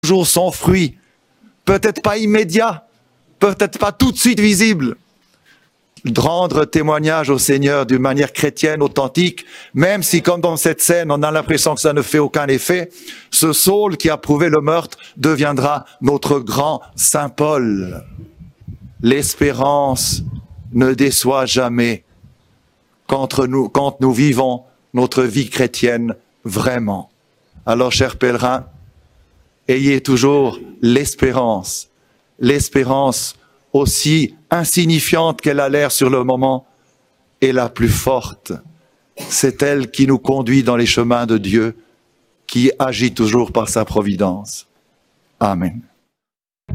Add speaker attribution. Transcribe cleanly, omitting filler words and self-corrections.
Speaker 1: toujours son fruit. Peut-être pas immédiat, peut-être pas tout de suite visible. Rendre témoignage au Seigneur d'une manière chrétienne, authentique, même si comme dans cette scène, on a l'impression que ça ne fait aucun effet, ce Saul qui a prouvé le meurtre deviendra notre grand Saint Paul. L'espérance ne déçoit jamais quand nous vivons notre vie chrétienne vraiment. Alors, chers pèlerins, ayez toujours l'espérance aussi insignifiante qu'elle a l'air sur le moment, est la plus forte. C'est elle qui nous conduit dans les chemins de Dieu, qui agit toujours par sa providence. Amen.